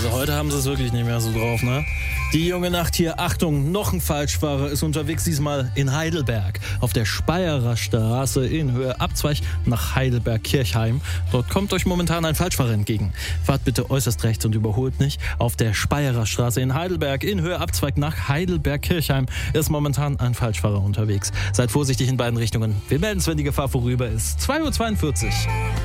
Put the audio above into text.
Also heute haben sie es wirklich nicht mehr so drauf, ne? Die junge Nacht hier, Achtung, noch ein Falschfahrer ist unterwegs, diesmal in Heidelberg. Auf der Speyerer Straße in Höhe Abzweig nach Heidelberg-Kirchheim. Dort kommt euch momentan ein Falschfahrer entgegen. Fahrt bitte äußerst rechts und überholt nicht. Auf der Speyerer Straße in Heidelberg in Höhe Abzweig nach Heidelberg-Kirchheim ist momentan ein Falschfahrer unterwegs. Seid vorsichtig in beiden Richtungen. Wir melden es, wenn die Gefahr vorüber ist. 2:42 Uhr.